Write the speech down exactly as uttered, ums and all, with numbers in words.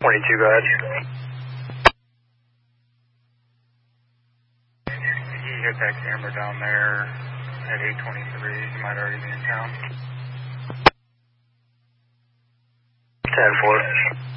twenty-two, go ahead. He hit that camera down there at eight twenty-three. He might already be in town. ten four.